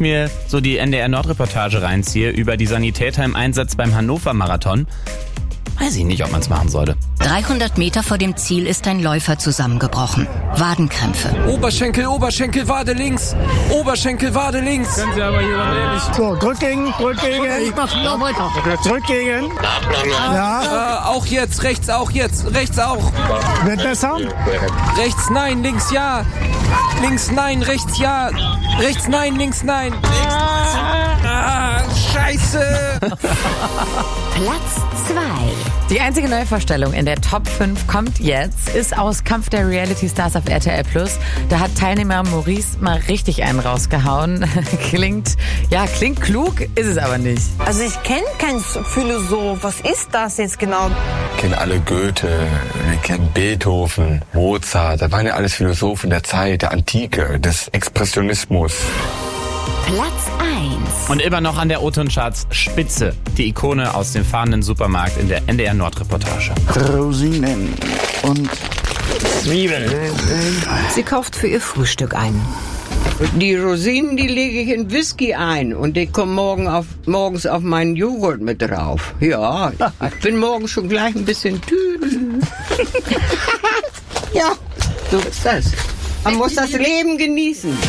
mir so die NDR-Nord-Reportage reinziehe über die Sanitäter im Einsatz beim Hannover-Marathon, weiß ich nicht, ob man es machen sollte. 300 Meter vor dem Ziel ist ein Läufer zusammengebrochen. Wadenkrämpfe. Oberschenkel, Wade links. Oberschenkel, Wade links. Können Sie aber hier ehrlich. So, drück gegen. Ich mach weiter. Drück gegen. Ja. Auch jetzt, rechts auch. Wird besser? Rechts nein, links ja. Links nein, rechts ja. Rechts nein, links nein. Scheiße. Platz 2. Die einzige Neuvorstellung in der Top 5 kommt jetzt, ist aus Kampf der Reality Stars auf RTL+. Da hat Teilnehmer Maurice mal richtig einen rausgehauen. Klingt klug, ist es aber nicht. Also ich kenne keinen Philosoph. Was ist das jetzt genau? Wir kennen alle Goethe, wir kennen Beethoven, Mozart. Das waren ja alles Philosophen der Zeit, der Antike, des Expressionismus. Platz 1. Und immer noch an der O-Ton-Charts Spitze, die Ikone aus dem fahrenden Supermarkt in der NDR-Nord-Reportage. Rosinen und Zwiebeln. Sie kauft für ihr Frühstück ein. Die Rosinen, die lege ich in Whisky ein und die kommen morgens auf meinen Joghurt mit drauf. Ja, ich bin morgens schon gleich ein bisschen tüdel. Ja, so ist das. Man muss das Leben genießen.